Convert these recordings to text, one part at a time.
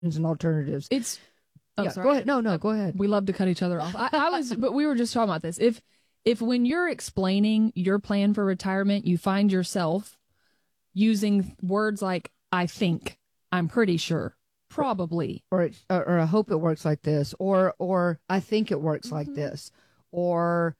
and alternatives. It's sorry. Go ahead. No, go ahead. We love to cut each other off. But we were just talking about this. If when you're explaining your plan for retirement, you find yourself using words like "I think," "I'm pretty sure," "probably," or I hope it works like this, or I think it works like this, or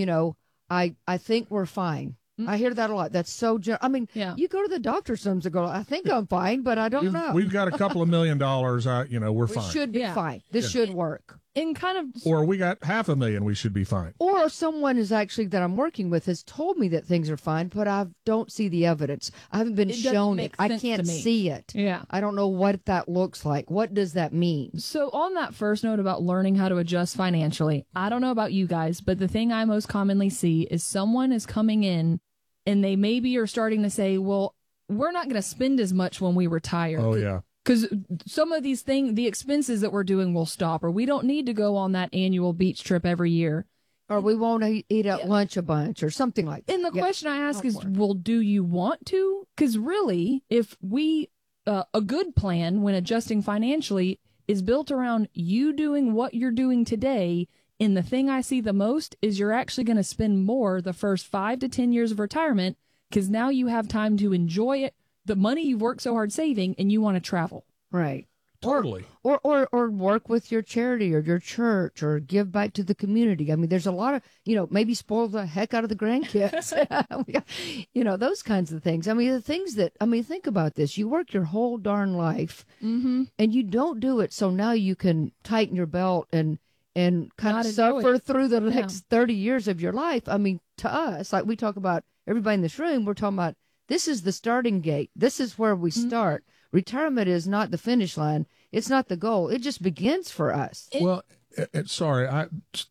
I think we're fine. I hear that a lot. That's so. You go to the doctor sometimes and go, I think I'm fine, but I don't know. We've got a couple of $1 million. We're fine. We should be fine. This should work. And kind of, or we got $500,000. We should be fine. Or someone is actually that I'm working with has told me that things are fine, but I don't see the evidence. I haven't been shown it. I can't see it. Yeah. I don't know what that looks like. What does that mean? So on that first note about learning how to adjust financially, I don't know about you guys, but the thing I most commonly see is someone is coming in and they maybe are starting to say, well, we're not going to spend as much when we retire. Oh, yeah. Because some of these things, the expenses that we're doing will stop, or we don't need to go on that annual beach trip every year. Or we won't eat at lunch a bunch or something like that. And the question I ask is, well, do you want to? Because really, if a good plan when adjusting financially is built around you doing what you're doing today, and the thing I see the most is you're actually going to spend more the first 5 to 10 years of retirement because now you have time to enjoy it, the money you've worked so hard saving, and you want to travel. Right. Totally. Or work with your charity or your church or give back to the community. I mean, there's a lot of, maybe spoil the heck out of the grandkids. Those kinds of things. I mean, the things that, think about this. You work your whole darn life and you don't do it. So now you can tighten your belt and kind of suffer through the next 30 years of your life. I mean, to us, like we talk about everybody in this room, we're talking about this is the starting gate. This is where we start. Retirement is not the finish line. It's not the goal. It just begins for us. Sorry.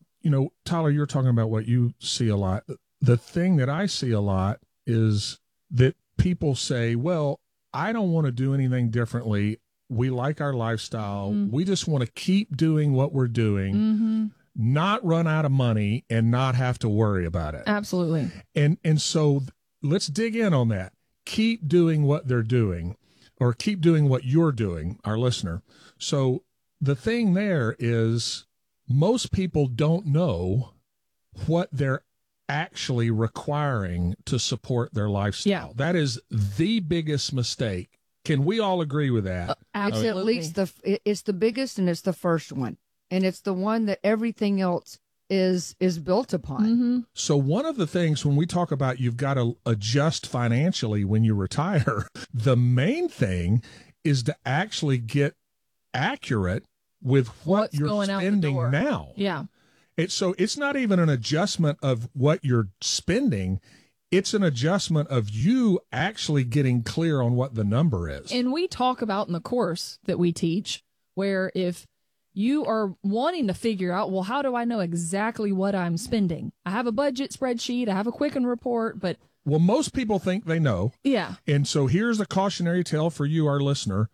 Tyler, you're talking about what you see a lot. The thing that I see a lot is that people say, well, I don't want to do anything differently. We like our lifestyle. We just want to keep doing what we're doing, not run out of money and not have to worry about it. Absolutely. And so let's dig in on that. Keep doing what they're doing, or keep doing what you're doing, our listener. So the thing there is most people don't know what they're actually requiring to support their lifestyle. Yeah. That is the biggest mistake. Can we all agree with that? Absolutely. It's at least it's the biggest and it's the first one. And it's the one that everything else is built upon. So one of the things when we talk about you've got to adjust financially when you retire, the main thing is to actually get accurate with what you're spending now. Yeah. It's not even an adjustment of what you're spending. It's an adjustment of you actually getting clear on what the number is. And we talk about in the course that we teach, where if you are wanting to figure out, well, how do I know exactly what I'm spending? I have a budget spreadsheet, I have a Quicken report, but... Well, most people think they know. Yeah. And so here's a cautionary tale for you, our listener.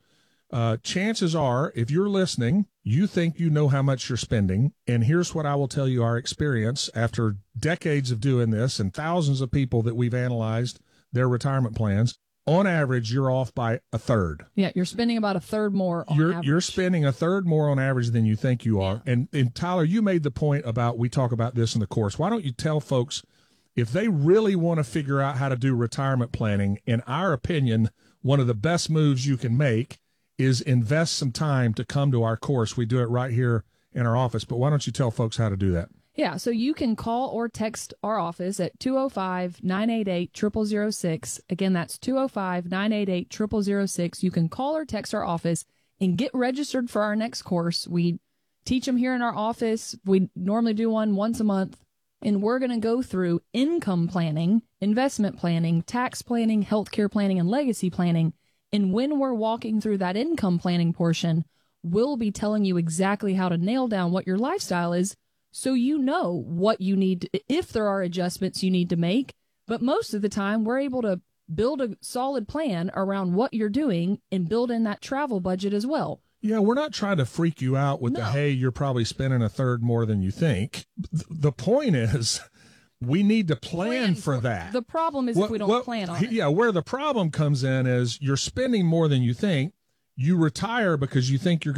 Chances are, if you're listening, you think you know how much you're spending. And here's what I will tell you our experience after decades of doing this and thousands of people that we've analyzed their retirement plans. On average, you're off by a third. Yeah, you're spending about a third more on average. You're spending a third more on average than you think you are. Yeah. And Tyler, you made the point about, we talk about this in the course. Why don't you tell folks, if they really want to figure out how to do retirement planning, in our opinion, one of the best moves you can make is invest some time to come to our course. We do it right here in our office. But why don't you tell folks how to do that? Yeah, so you can call or text our office at 205-988-0006. Again, that's 205-988-0006. You can call or text our office and get registered for our next course. We teach them here in our office. We normally do one once a month, and we're going to go through income planning, investment planning, tax planning, healthcare planning, and legacy planning. And when we're walking through that income planning portion, we'll be telling you exactly how to nail down what your lifestyle is, so you know what you need, if there are adjustments you need to make. But most of the time, we're able to build a solid plan around what you're doing and build in that travel budget as well. Yeah, we're not trying to freak you out with hey, you're probably spending a third more than you think. The point is, we need to plan for that. The problem is if we don't plan on it. Yeah, where the problem comes in is you're spending more than you think. you retire because you think you're